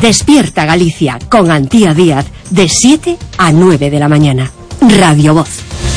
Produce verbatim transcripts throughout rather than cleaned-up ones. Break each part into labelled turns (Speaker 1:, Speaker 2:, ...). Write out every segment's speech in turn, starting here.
Speaker 1: Despierta Galicia con Antía Díaz de siete a nueve de la mañana. Radio Voz.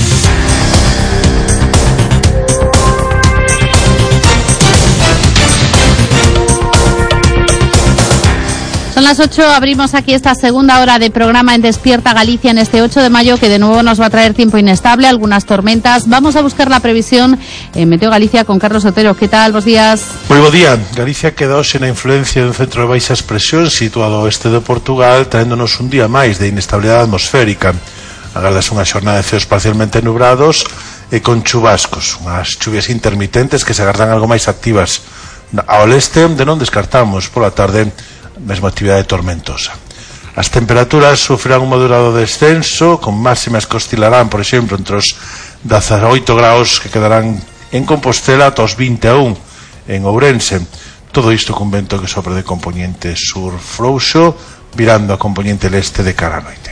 Speaker 2: Son las ocho, abrimos aquí esta segunda hora de programa en Despierta Galicia en este ocho de mayo, que de nuevo nos va a traer tiempo inestable, algunas tormentas. Vamos a buscar la previsión en Meteo Galicia con Carlos Otero. ¿Qué tal? Buenos días.
Speaker 3: Moi bo día. Galicia quedou sen a influencia dun centro de baixas presións situado ao oeste de Portugal, traéndonos un día máis de inestabilidade atmosférica. Agardas unha xornada de ceos parcialmente nubrados e con chubascos, unhas chuvias intermitentes que se agardan algo máis activas ao leste, onde non descartamos pola tarde mesma actividade tormentosa. As temperaturas sufrirán un moderado descenso, con máximas que oscilarán, por exemplo, entre os dezaoito graus que quedarán en Compostela ata os vinte e un en Ourense. Todo isto con vento que sopra de componente sur frouxo, virando a componente leste de cara a noite.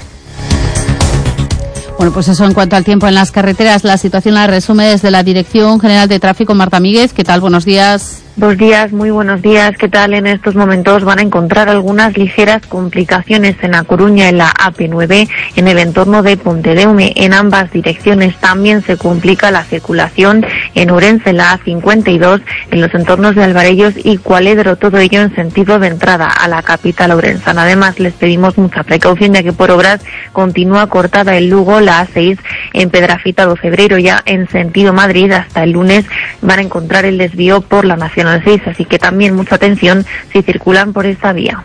Speaker 2: Bueno, pues eso en cuanto al tiempo en las carreteras. La situación la resume desde la Dirección General de Tráfico Marta Míguez. ¿Qué tal? Buenos días.
Speaker 4: Buenos días, muy buenos días. ¿Qué tal? En estos momentos van a encontrar algunas ligeras complicaciones en A Coruña, en la A P nueve, en el entorno de Pontedeume. En ambas direcciones también se complica la circulación en Ourense, en la A cincuenta y dos, en los entornos de Alvarellos y Cualedro, todo ello en sentido de entrada a la capital ourensana. Además, les pedimos mucha precaución, ya que por obras continúa cortada en Lugo la A seis en Pedrafita do Cebreiro. Ya en sentido Madrid, hasta el lunes van a encontrar el desvío por la Nacional seis, así que también mucha atención si circulan por esta vía.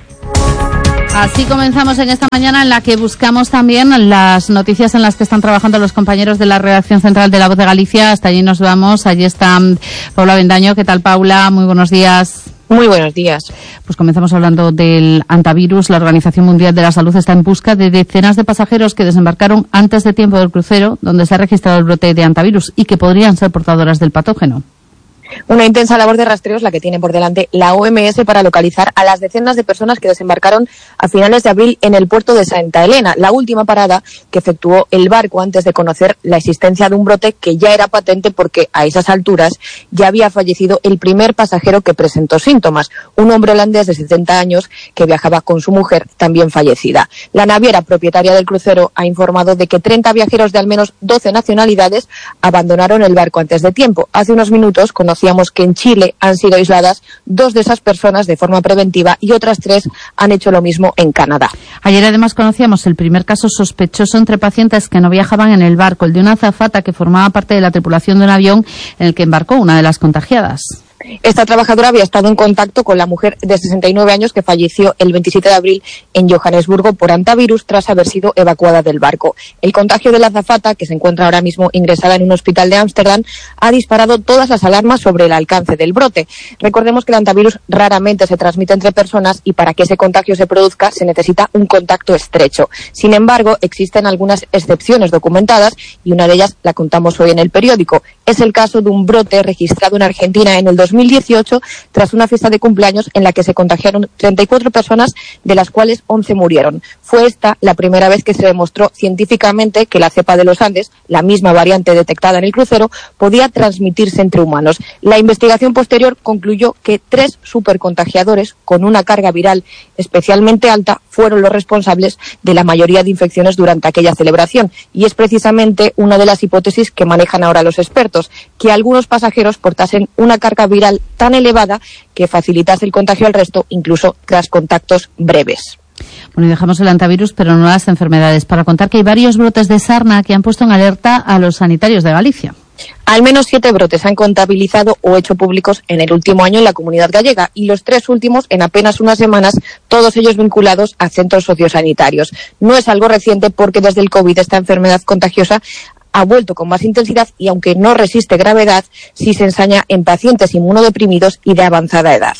Speaker 2: Así comenzamos en esta mañana, en la que buscamos también las noticias en las que están trabajando los compañeros de la redacción central de La Voz de Galicia. Hasta allí nos vamos. Allí está Paula Bendaño. ¿Qué tal, Paula? Muy buenos días.
Speaker 5: Muy buenos días.
Speaker 2: Pues comenzamos hablando del antivirus. La Organización Mundial de la Salud está en busca de decenas de pasajeros que desembarcaron antes de tiempo del crucero, donde se ha registrado el brote de antivirus y que podrían ser portadoras del patógeno.
Speaker 5: Una intensa labor de rastreo es la que tiene por delante la O M S para localizar a las decenas de personas que desembarcaron a finales de abril en el puerto de Santa Elena, la última parada que efectuó el barco antes de conocer la existencia de un brote que ya era patente, porque a esas alturas ya había fallecido el primer pasajero que presentó síntomas, un hombre holandés de setenta años que viajaba con su mujer, también fallecida. La naviera propietaria del crucero ha informado de que treinta viajeros de al menos doce nacionalidades abandonaron el barco antes de tiempo. Hace unos minutos conocíamos que en Chile han sido aisladas dos de esas personas de forma preventiva y otras tres han hecho lo mismo en Canadá.
Speaker 2: Ayer además conocíamos el primer caso sospechoso entre pacientes que no viajaban en el barco, el de una azafata que formaba parte de la tripulación de un avión en el que embarcó una de las contagiadas.
Speaker 5: Esta trabajadora había estado en contacto con la mujer de sesenta y nueve años que falleció el veintisiete de abril en Johannesburgo por antivirus tras haber sido evacuada del barco. El contagio de la azafata, que se encuentra ahora mismo ingresada en un hospital de Ámsterdam, ha disparado todas las alarmas sobre el alcance del brote. Recordemos que el antivirus raramente se transmite entre personas y para que ese contagio se produzca se necesita un contacto estrecho. Sin embargo, existen algunas excepciones documentadas y una de ellas la contamos hoy en el periódico. Es el caso de un brote registrado en Argentina en el dos mil dieciocho tras una fiesta de cumpleaños en la que se contagiaron treinta y cuatro personas, de las cuales once murieron. Fue esta la primera vez que se demostró científicamente que la cepa de los Andes, la misma variante detectada en el crucero, podía transmitirse entre humanos. La investigación posterior concluyó que tres supercontagiadores con una carga viral especialmente alta fueron los responsables de la mayoría de infecciones durante aquella celebración, y es precisamente una de las hipótesis que manejan ahora los expertos, que algunos pasajeros portasen una carga viral tan elevada que facilitase el contagio al resto, incluso tras contactos breves.
Speaker 2: Bueno, y dejamos el antivirus, pero no las enfermedades, para contar que hay varios brotes de sarna que han puesto en alerta a los sanitarios de Galicia.
Speaker 5: Al menos siete brotes han contabilizado o hecho públicos en el último año en la Comunidad Gallega, y los tres últimos en apenas unas semanas, todos ellos vinculados a centros sociosanitarios. No es algo reciente, porque desde el COVID esta enfermedad contagiosa ha vuelto con más intensidad y, aunque no resiste gravedad, sí se ensaña en pacientes inmunodeprimidos y de avanzada edad.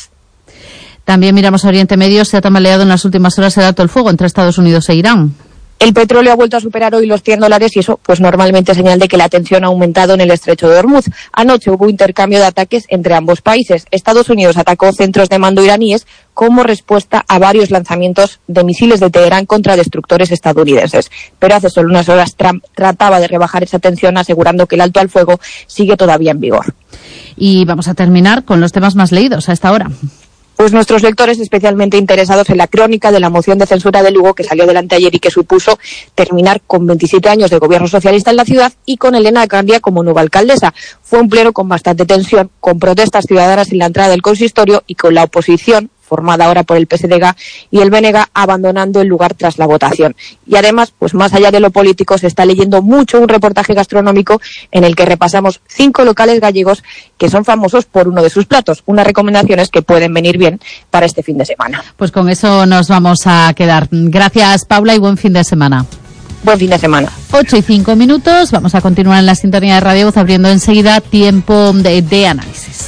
Speaker 2: También miramos a Oriente Medio. Se ha tambaleado en las últimas horas el alto el fuego entre Estados Unidos e Irán.
Speaker 5: El petróleo ha vuelto a superar hoy los cien dólares y eso pues normalmente es señal de que la tensión ha aumentado en el estrecho de Hormuz. Anoche hubo intercambio de ataques entre ambos países. Estados Unidos atacó centros de mando iraníes como respuesta a varios lanzamientos de misiles de Teherán contra destructores estadounidenses. Pero hace solo unas horas Trump trataba de rebajar esa tensión, asegurando que el alto al fuego sigue todavía en vigor.
Speaker 2: Y vamos a terminar con los temas más leídos a esta hora.
Speaker 5: Pues nuestros lectores especialmente interesados en la crónica de la moción de censura de Lugo que salió adelante ayer y que supuso terminar con veintisiete años de gobierno socialista en la ciudad y con Elena Candia como nueva alcaldesa. Fue un pleno con bastante tensión, con protestas ciudadanas en la entrada del consistorio y con la oposición, formada ahora por el P S D G y el B N G, abandonando el lugar tras la votación. Y además, pues más allá de lo político, se está leyendo mucho un reportaje gastronómico en el que repasamos cinco locales gallegos que son famosos por uno de sus platos, unas recomendaciones que pueden venir bien para este fin de semana.
Speaker 2: Pues con eso nos vamos a quedar. Gracias, Paula, y buen fin de semana.
Speaker 5: Buen fin de semana.
Speaker 2: ocho y cinco minutos, vamos a continuar en la sintonía de Radio Voz, abriendo enseguida tiempo de, de análisis.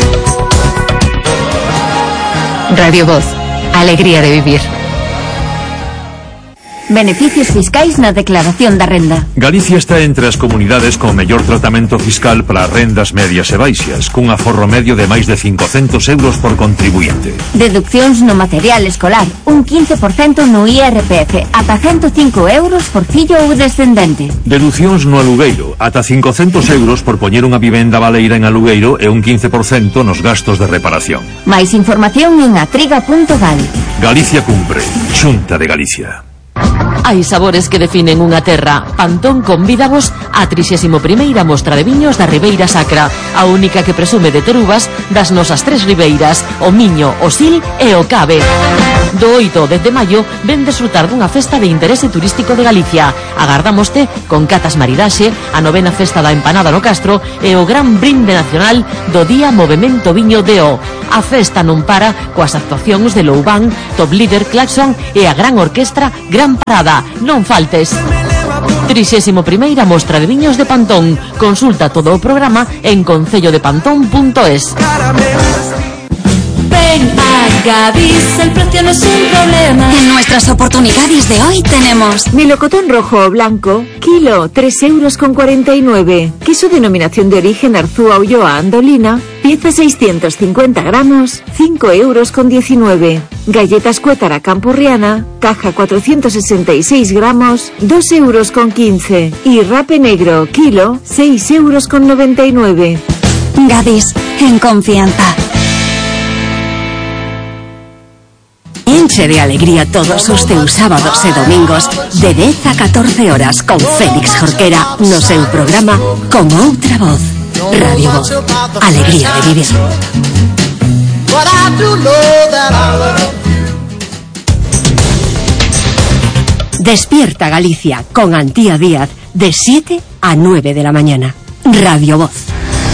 Speaker 1: Radio Voz, alegría de vivir. Beneficios fiscais na declaración da renda.
Speaker 6: Galicia está entre as comunidades con mellor tratamento fiscal para rendas medias e baixas, cun aforro medio de máis de cincocentos euros por contribuinte.
Speaker 1: Deduccións no material escolar, un quince por cento no I R P F, ata ciento cinco euros por fillo ou descendente.
Speaker 6: Deducións no alugueiro, ata cincocentos euros por poñer unha vivenda baleira en alugueiro e un quince por cento nos gastos de reparación.
Speaker 1: Máis información en atriga punto gal.
Speaker 6: Galicia cumpre. Xunta de Galicia.
Speaker 7: Hai sabores que definen unha terra. Pantón convídavos á trixésima primeira mostra de viños da Ribeira Sacra, a única que presume de ter uvas das nosas tres ribeiras, o Miño, o Sil e o Cabe. Do oito ao dez de maio ven desfrutar dunha festa de interese turístico de Galicia. Agardámoste con catas maridaxe, a novena festa da empanada no Castro e o gran brinde nacional do Día Movemento Viño de O. A festa non para coas actuacións de Loubán, Top Líder, Claxon e a gran orquestra Gran Parada. Non faltes. trixésima primeira mostra de viños de Pantón. Consulta todo o programa en concello de pantón punto es.
Speaker 8: Ven a Gadis, el precio no es un problema.
Speaker 9: En nuestras oportunidades de hoy tenemos
Speaker 10: melocotón rojo o blanco, kilo, tres euros con cuarenta y nueve. Queso denominación de origen Arzúa Ulloa Andolina, pieza seiscientos cincuenta gramos, cinco euros con diecinueve. Galletas Cuétara Campurriana, caja cuatrocientos sesenta y seis gramos, dos euros con quince. Y rape negro, kilo, seis euros con noventa y nueve.
Speaker 9: Gadis, en confianza.
Speaker 1: Enche de alegría todos os teus sábados e domingos de dez a catorce horas con Félix Jorquera no seu programa Con Outra Voz. Radio Voz, alegría de vivir. Despierta Galicia con Antía Díaz de siete a nueve de la mañana. Radio Voz.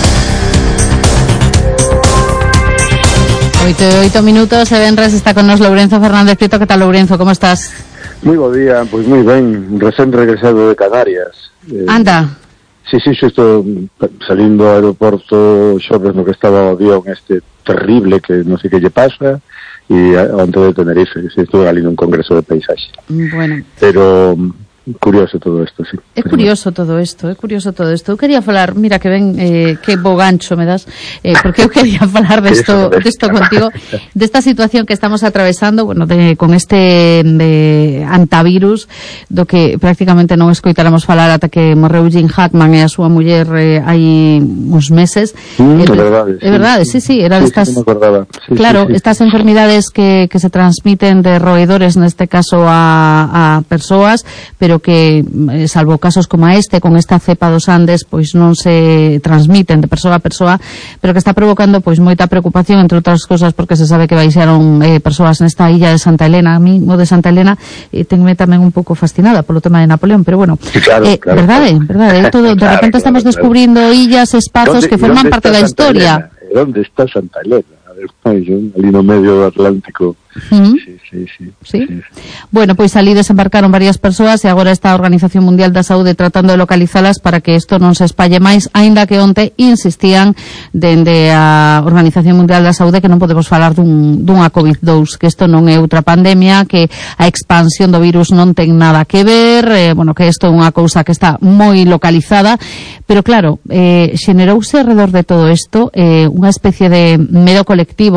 Speaker 2: Oito, oito minutos, e venres está con nos Lourenzo Fernández Prieto. Que tal, Lourenzo, como estás?
Speaker 11: Moi bo día, pois moi ben, recén regresado de Canarias. Eh,
Speaker 2: Anda.
Speaker 11: Sí, sí, xo estou salindo ao aeroporto xoves no que estaba o avión este terrible que non sei que lle pasa, e onte de Tenerife, sí, estuve ali nun congreso de paisaxe.
Speaker 2: Bueno.
Speaker 11: Pero curioso todo isto, sí.
Speaker 2: É curioso todo isto, é curioso todo isto. Eu quería falar, mira que ben, eh, que bo gancho me das, eh, porque eu quería falar desto, desto contigo, desta situación que estamos atravesando, bueno, de, con este de antivirus, do que prácticamente non escoitáramos falar ata que morreu Jim Hackman e a súa muller eh, hai uns meses.
Speaker 11: Mm,
Speaker 2: é,
Speaker 11: é verdade,
Speaker 2: é verdade, sí, sí, eran
Speaker 11: sí,
Speaker 2: estas,
Speaker 11: sí, sí,
Speaker 2: claro,
Speaker 11: sí, sí.
Speaker 2: estas enfermidades que, que se transmiten de roedores, neste caso a, a persoas, pero que, salvo casos como este, con esta cepa dos Andes, pois non se transmiten de persoa a persoa, pero que está provocando pois moita preocupación, entre outras cosas, porque se sabe que baixaron eh, persoas nesta illa de Santa Elena. A mí, o de Santa Elena, eh, tenme tamén un pouco fascinada polo tema de Napoleón, pero bueno,
Speaker 11: claro,
Speaker 2: eh,
Speaker 11: claro,
Speaker 2: verdade,
Speaker 11: claro.
Speaker 2: verdade, é todo, de
Speaker 11: Claro,
Speaker 2: repente
Speaker 11: claro,
Speaker 2: estamos
Speaker 11: claro.
Speaker 2: descubrindo illas, espazos que forman parte da historia.
Speaker 11: Onde está Santa Elena? A ver, ali no medio do Atlántico.
Speaker 2: Uh-huh.
Speaker 11: Sí, sí, sí,
Speaker 2: ¿Sí?
Speaker 11: sí.
Speaker 2: Bueno, pois ali desembarcaron varias persoas e agora está a Organización Mundial da Saúde tratando de localizalas para que isto non se espalle máis, aínda que onte insistían dende a Organización Mundial da Saúde que non podemos falar dun, dunha covid dous, que isto non é outra pandemia, que a expansión do virus non ten nada que ver, eh, bueno, que isto é unha cousa que está moi localizada, pero claro, eh, xenerouse alrededor de todo isto eh, unha especie de medo colectivo,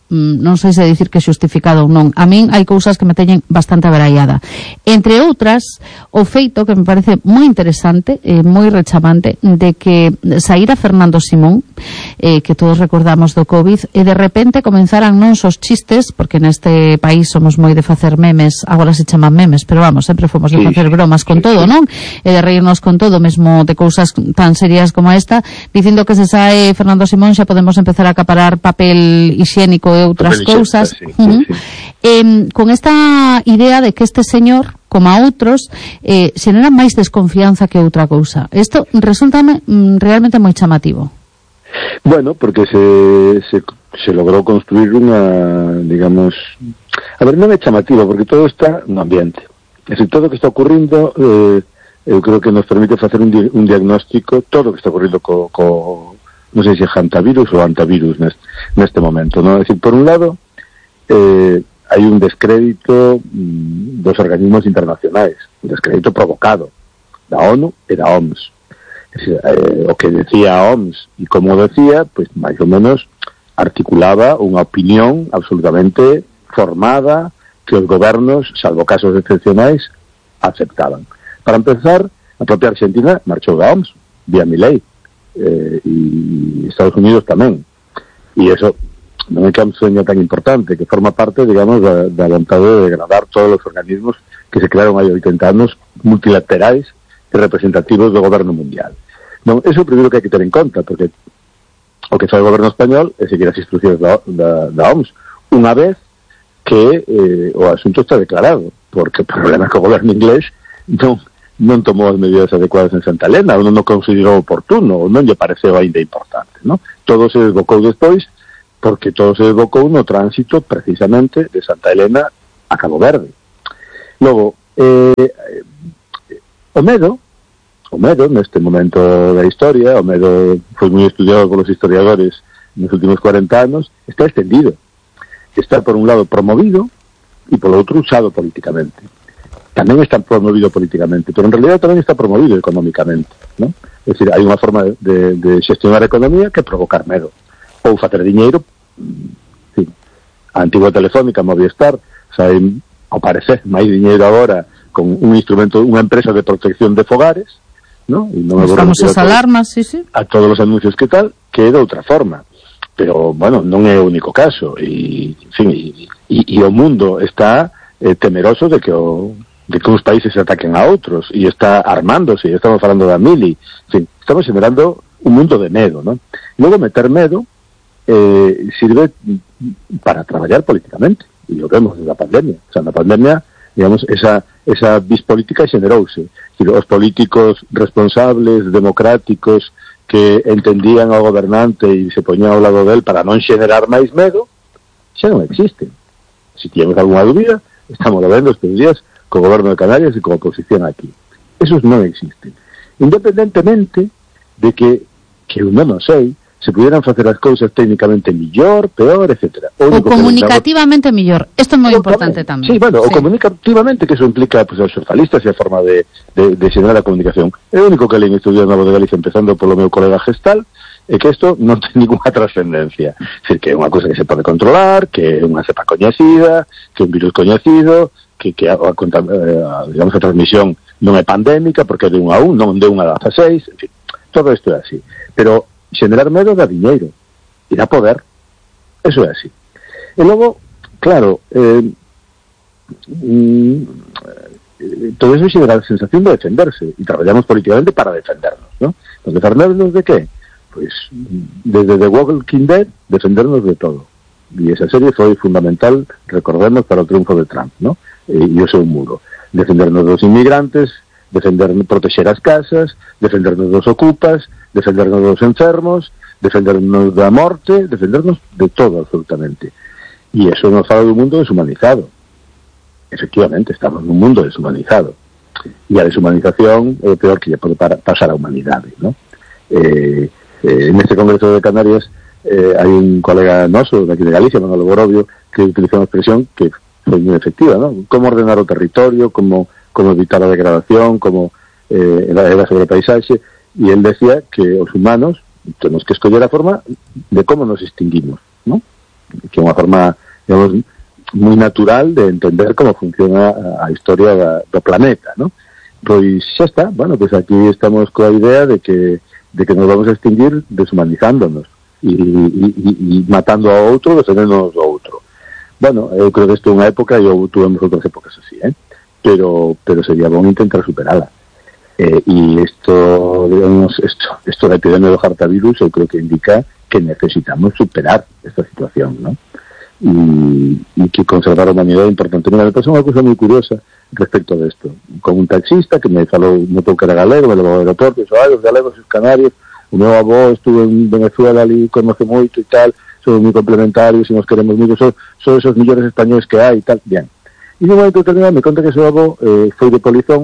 Speaker 2: non sei se dicir que xustificado ou non. A min hai cousas que me teñen bastante abraiada. Entre outras, o feito que me parece moi interesante e eh, moi rechamante de que saíra Fernando Simón, eh, que todos recordamos do COVID, e de repente comenzaran non os chistes, porque neste país somos moi de facer memes, agora se chaman memes, pero vamos, sempre fomos de facer bromas con todo, non? E de reírnos con todo, mesmo de cousas tan serias como esta, dicindo que se sae Fernando Simón xa podemos empezar a acaparar papel higiénico e outras cousas. Sí, uh-huh. sí, sí. Eh, con esta idea de que este señor, como a outros, eh, xenera máis desconfianza que outra cousa. Isto resultame mm, realmente moi chamativo.
Speaker 11: Bueno, porque se, se, se logrou construir unha, digamos... A ver, non é chamativo, porque todo está no ambiente. É dicir, todo o que está ocurrindo, eh, eu creo que nos permite facer un, di un diagnóstico, todo o que está ocurrindo co... co non sei se é hantavirus ou antavirus neste, neste momento, non? É dicir, por un lado, eh, hai un descrédito mm, dos organismos internacionais, un descrédito provocado da ONU e da O M S. É dicir, eh, o que decía a O M S e como decía, pois máis ou menos articulaba unha opinión absolutamente formada que os gobernos, salvo casos excepcionais, aceptaban. Para empezar, a propia Argentina marchou da O M S, vía Milei. Eh, y Estados Unidos tamén, e eso non é que é un sueño tan importante, que forma parte, digamos, da, da vontade de degradar todos os organismos que se crearon hai oitenta anos, multilaterais e representativos do goberno mundial. Non, eso é o primeiro que hai que ter en conta, porque o que fai o goberno español é seguir as instruccións da, da, da O M S, unha vez que eh, o asunto está declarado, porque o problema é que o goberno inglés non non tomou as medidas adecuadas en Santa Elena, ou non o considerou oportuno, ou non lle pareceu ainda importante, non? Todo se desbocou despois, porque todo se desbocou no tránsito, precisamente, de Santa Elena a Cabo Verde. Logo, eh, o medo, o medo, neste momento da historia, o medo foi moi estudiado polos historiadores nos últimos cuarenta anos, está extendido. Está, por un lado, promovido, e polo outro, usado políticamente. Tamén está promovido políticamente, pero en realidad tamén está promovido económicamente, ¿no? É dicir, hai unha forma de, de xestionar a economía que provocar medo, ou facer diñeiro. Sí. A antigua Telefónica, Movistar, sai, ao parecer, máis diñeiro agora con un instrumento, unha empresa de protección de fogares, ¿no? E non
Speaker 2: estamos as alarmas, sí, sí.
Speaker 11: A todos os anuncios que tal, que é de outra forma. Pero, bueno, non é o único caso, e, en fin, e, e, e o mundo está eh, temeroso de que o de que uns países se ataquen a outros, e está armándose, estamos falando da mili, en fin, estamos generando un mundo de medo, ¿no? Logo, meter medo eh, sirve para traballar políticamente, e lo vemos desde a pandemia. O sea, na pandemia, digamos, esa, esa bispolítica xenerouse. Os políticos responsables, democráticos, que entendían ao gobernante e se poñían ao lado del para non xenerar máis medo, xa non existen. Se tienes alguna dúbida, estamos vendo estes días co goberno de Canarias e como oposición aquí. Esos non existen. Independentemente de que, que eu non o sei, se pudieran facer as cousas técnicamente millor, peor, etcétera.
Speaker 2: O, o comunicativamente necesitamos... mellor. Isto é moi importante tamén.
Speaker 11: Sí, bueno, sí. O
Speaker 2: comunicativamente,
Speaker 11: que eso implica pues, os xornalistas e a forma de, de, de xerar a comunicación. É o único que leí en Estudios na Voz de Galicia, empezando polo meu colega Gestal, é que isto non ten ninguna trascendencia. É dicir, que é unha cousa que se pode controlar, que é unha cepa coñecida, que é un virus coñecido, que, que a, a, a, digamos, a transmisión non é pandémica, porque é de un a un, non de un a dezasseis, en fin, todo isto é así. Pero xenerar medo dá diñeiro, e dá poder, eso é así. E logo, claro, eh, mm, todo eso xenera a sensación de defenderse, e traballamos políticamente para defendernos, ¿no? Pues defendernos de qué? Pues desde The Walking Dead, defendernos de todo. E esa serie foi fundamental, recordemos, para o triunfo de Trump, ¿no? E, e o seu muro. Defendernos dos inmigrantes, defendernos, proteger as casas, defendernos dos ocupas, defendernos dos enfermos, defendernos da morte, defendernos de todo, absolutamente. E eso nos fala dun mundo deshumanizado. Efectivamente, estamos nun mundo deshumanizado. E a deshumanización é o peor que lle pode pasar á humanidade, ¿no? Eh, eh, neste Congreso de Canarias eh, hai un colega noso de aquí de Galicia, Manuel Borobio, que utilizou unha expresión que foi moi efectiva, ¿no? Como ordenar o territorio, como, como evitar a degradación, como eh, era sobre o paisaxe, e él decía que os humanos temos que escoller a forma de como nos extinguimos, ¿no? que é unha forma, digamos, moi natural de entender como funciona a historia da, do planeta, ¿no? Pois xa está, bueno, pois aquí estamos coa idea de que de que nos vamos a extinguir deshumanizándonos e, e, e matando a outro, defendéndonos do outro. Bueno, eu creo que isto é unha época e eu tuvemos outras épocas así, ¿eh? Pero, pero sería bom intentar superala. Eh, e isto, digamos, isto, isto da epidemia do hartavirus eu creo que indica que necesitamos superar esta situación, ¿no? Y, y que conservar a humanidade é importante. Mira, me pasou unha cousa moi curiosa respecto de isto. Con un taxista que me falou, notou que era galego, me levou ao aeroporto, e dixo, ai, os galegos e os canarios, o meu avó estuvo en Venezuela ali, conoce moito e tal, son moi complementarios e nos queremos moito, son, son esos millores españoles que hai e tal, bien. E de un momento determinado me conta que seu avó eh, foi de polizón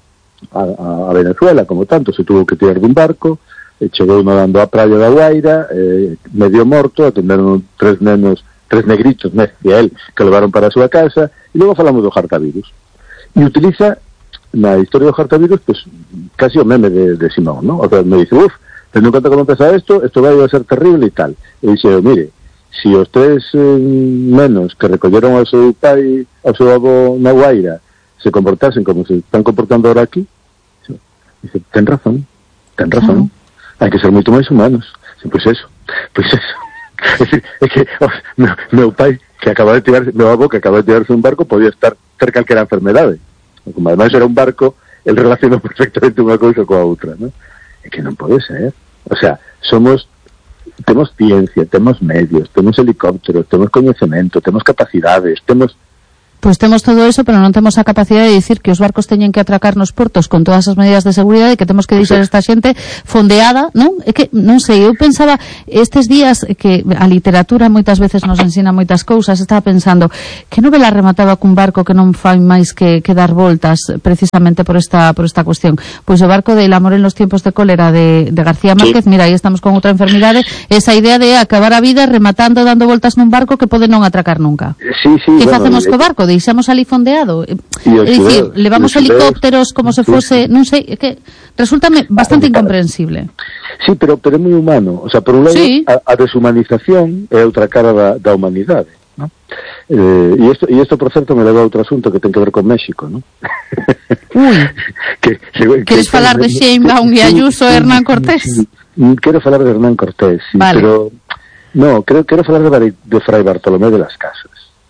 Speaker 11: a, a Venezuela, como tanto, se tuvo que tirar dun barco, eh, chegou nadando á praia da Guaira, eh, medio morto, atenderon tres nenos, tres negritos, me decía él, que levaron para a súa casa, e logo falamos do hartavirus. E utiliza, na historia do hartavirus, pues, casi o meme de, de Simón, ¿no? O sea, me dice, uff, tendo en conta como empeza esto, esto vai a ser terrible e tal. E dixe, mire, si os tres eh, menos que recolleron ao seu pai, ao seu avó na Guaira, se comportasen como se están comportando ahora aquí, dice, ten razón, ten razón, uh-huh. Hai que ser moito máis humanos. Pois pues eso, pois pues eso. É dicir, é que oh, meu, meu pai que acaba de tirar, meu avó que acaba de tirarse un barco podía estar ter calquera enfermedade, como ademais era un barco, el relacionou perfectamente unha cousa coa outra, ¿no? É que non pode ser, o sea, somos, temos ciencia, temos medios, temos helicópteros, temos coñecemento, temos capacidades, temos...
Speaker 2: Pois temos todo eso, pero non temos a capacidade de dicir que os barcos teñen que atracar nos portos con todas as medidas de seguridade e que temos que deixar esta xente fondeada, non? É que, non sei, eu pensaba estes días que a literatura moitas veces nos ensina moitas cousas, estaba pensando que novela remataba cun barco que non fai máis que, que dar voltas precisamente por esta por esta cuestión. Pois o barco de El amor en los tiempos de cólera de, de García Márquez, sí. Mira, aí estamos con outra enfermidade, esa idea de acabar a vida rematando, dando voltas nun barco que pode non atracar nunca.
Speaker 11: Sí, sí,
Speaker 2: que
Speaker 11: bueno,
Speaker 2: facemos co barco? Deixamos ali fondeado, é dicir, levamos helicópteros como se fose, non sei, é que resultame bastante incomprensible.
Speaker 11: Sí, pero pero é moi humano, o sea, por un lado, sí. a, a deshumanización é outra cara da, da humanidade, ¿no? Eh, e isto, e isto, por certo, me leva a outro asunto que ten que ver con México, ¿no?
Speaker 2: Uy,
Speaker 11: que, que,
Speaker 2: queres que, falar de Sheinbaum e Ayuso e Hernán Cortés?
Speaker 11: Quero falar de Hernán Cortés, sí, vale. Pero no, creo, quero falar de, de Fray Bartolomé de las Casas,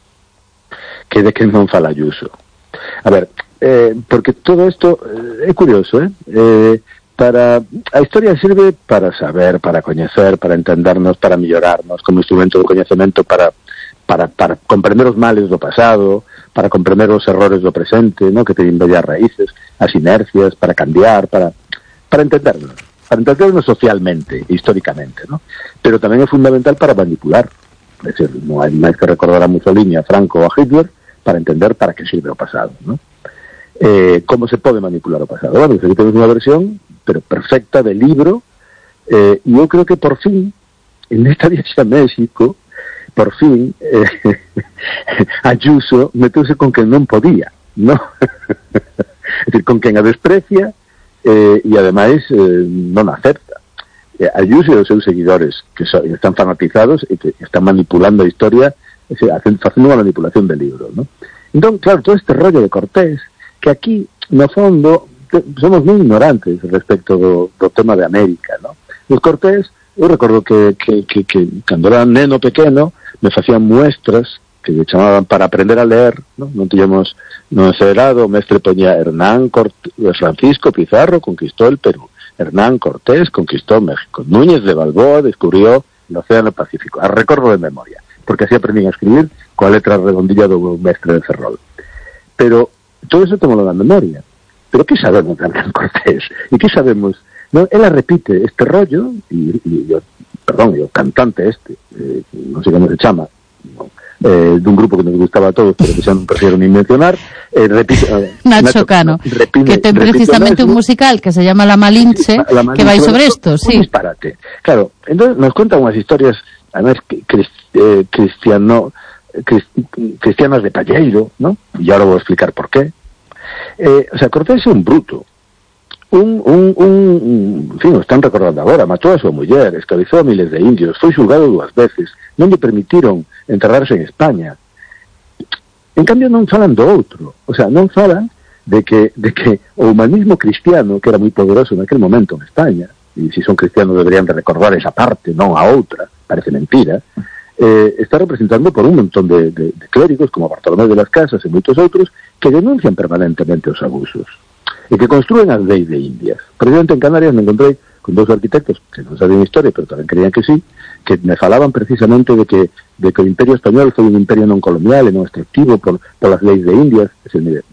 Speaker 11: que de que non fala Ayuso. A ver, eh, porque todo isto é eh, curioso, eh? eh? Para a historia sirve para saber, para coñecer, para entendernos, para mellorarnos como instrumento de coñecemento para, para, para comprender os males do pasado, para comprender os errores do presente, ¿no? Que teñen bellas raíces, as inercias, para cambiar, para, para entendernos, para entendernos socialmente, históricamente, ¿no? Pero tamén é fundamental para manipular. É dicir, non hai máis que recordar a Mussolini, a Franco ou a Hitler para entender para que sirve o pasado, ¿no? Eh, como se pode manipular o pasado. Bueno, aquí temos unha versión, pero perfecta, de libro, eh, e eu creo que por fin, en esta viaxe a México, por fin, eh, Ayuso meteuse con quen non podía, ¿no? É dicir, con quen a desprecia eh, e ademais eh, non acepta. Eh, Ayuso e os seus seguidores, que so, están fanatizados e que están manipulando a historia, facendo unha manipulación del libro, ¿no? Entón, claro, todo este rollo de Cortés, que aquí, no fondo, somos moi ignorantes respecto do, do tema de América, ¿no? Os Cortés, eu recordo que, que, que, que cando era neno pequeno, me facían muestras que me chamaban para aprender a leer, ¿no? Non tiñamos no encerrado, o mestre poñía Hernán Cortés, Francisco Pizarro conquistó el Perú, Hernán Cortés conquistó México, Núñez de Balboa descubrió el Océano Pacífico, a recordo de memoria, porque así aprendí a escribir coa letra redondilla do mestre de Ferrol. Pero todo eso tomolo na memoria. Pero que sabemos de Hernán Cortés? E que sabemos? No, ela repite este rollo, e, e perdón, e o cantante este, eh, non sei como se chama, no, eh, dun grupo que nos gustaba a todos, pero que xa non prefiero ni mencionar, eh, repite, eh,
Speaker 2: Nacho, Nacho Cano, repite, que ten precisamente un musical que se llama La Malinche, La Malinche que vai sobre isto, sí.
Speaker 11: Un disparate. Claro, entonces nos cuenta unhas historias, además, eh, cristiano, crist, cristianas de palleiro, ¿no? E ahora vou explicar por qué. Eh, o sea, Cortés é un bruto. un, un, un, en fin, o están recordando agora, matou a súa muller, esclavizou a miles de indios, foi xulgado dúas veces, non lle permitiron enterrarse en España. En cambio non falan do outro, o sea, non falan de que, de que o humanismo cristiano, que era moi poderoso naquele momento en España, e se son cristianos deberían de recordar esa parte, non a outra, parece mentira, eh, está representado por un montón de, de, de clérigos, como Bartolomé de las Casas e moitos outros, que denuncian permanentemente os abusos, e que construen as leis de Indias. Precisamente en Canarias me encontrei con dous arquitectos que non saben historia, pero tamén creían que sí, que me falaban precisamente de que, de que o Imperio Español foi un imperio non colonial e non extractivo por, por as leis de Indias. E se, mire,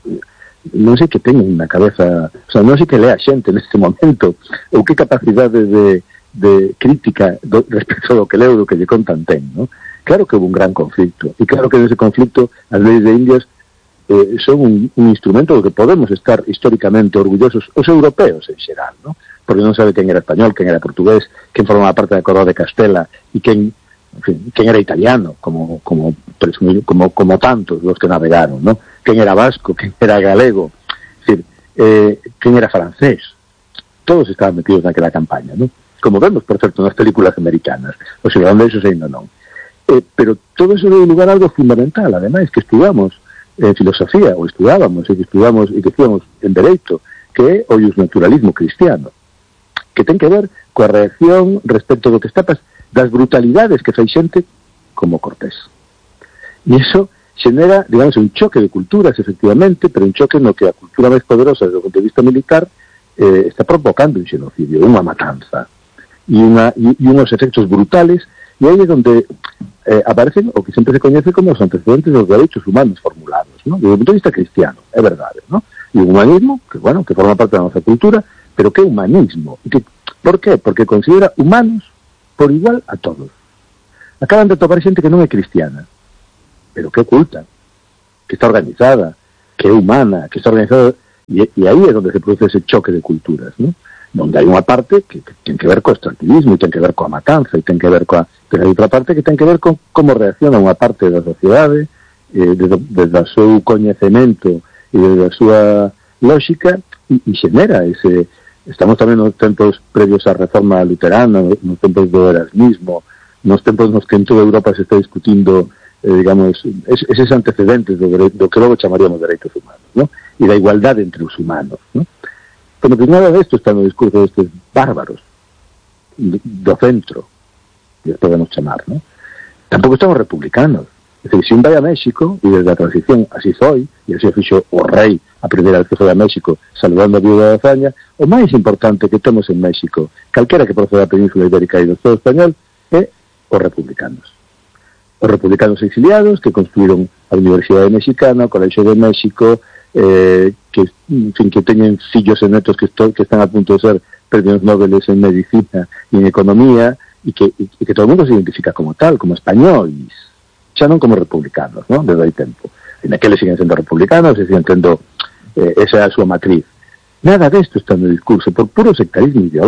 Speaker 11: non sei que teñen na cabeza, o sea, non sei que lea a xente neste momento, ou que capacidade de, de crítica do, respecto do que leo, do que lle contan ten, ¿no? Claro que houve un gran conflicto, e claro que nese conflicto as leis de Indias eh, son un, un instrumento do que podemos estar históricamente orgullosos os europeos en xeral, ¿no? Porque non sabe quen era español, quen era portugués, quen formaba parte da coroa de Castela e quen, en fin, quen era italiano, como como como como tantos los que navegaron, ¿no? Quen era vasco, quen era galego, es decir, eh, quen era francés. Todos estaban metidos naquela campaña, ¿no? Como vemos, por certo, nas películas americanas. Os irlandeses ainda non. Eh, pero todo eso deu lugar a algo fundamental, ademais, que estudamos en filosofía, ou estudábamos, e que estudamos e que estudamos en dereito, que é o naturalismo cristiano, que ten que ver coa reacción respecto do que está pas, das brutalidades que fai xente como Cortés. E iso xenera, digamos, un choque de culturas, efectivamente, pero un choque no que a cultura máis poderosa desde o punto de vista militar eh, está provocando un xenocidio, unha matanza, e, unha, e, e unos efectos brutales, e aí é onde eh, aparecen o que sempre se coñece como os antecedentes dos dereitos humanos formulados, ¿no? Desde o punto de vista cristiano, é verdade, ¿no? E o humanismo, que, bueno, que forma parte da nosa cultura, pero que humanismo. Que, por qué? Porque considera humanos por igual a todos. Acaban de topar xente que non é cristiana, pero que oculta, que está organizada, que é humana, que está organizada, e, e aí é onde se produce ese choque de culturas, ¿no? Donde hai unha parte que, que ten que ver co extractivismo, e ten que ver coa matanza, e ten que ver coa... Pero hai outra parte que ten que ver con como reacciona unha parte da sociedade, eh, desde, desde o seu coñecemento e desde a súa lógica, e, e xenera ese... Estamos tamén nos tempos previos á reforma luterana, nos tempos do erasmismo, nos tempos nos que en toda Europa se está discutindo, eh, digamos, es, eses antecedentes do, do que logo chamaríamos dereitos humanos, ¿no? E da igualdade entre os humanos, ¿no? Pero que nada desto está no discurso destes bárbaros do centro, que podemos chamar, ¿no? Tampouco estamos republicanos. É dicir, se un vai a México, e desde a transición así foi, e así fixo o rei a primeira vez que foi a México saludando a viúva de Azaña, o máis importante que temos en México, calquera que proceda da Península Ibérica e do Estado español, é os republicanos. Os republicanos exiliados que construíron a Universidade Mexicana, o Colexio de México, eh, que, en fin, que teñen fillos e netos que, esto, que están a punto de ser premios Nobel en medicina e en economía, e que, e, e que todo o mundo se identifica como tal, como españoles, xa non como republicanos, ¿no? Desde hai tempo. En aqueles siguen sendo republicanos e siguen tendo eh, esa é a súa matriz. Nada desto está no discurso, por puro sectarismo ideológico.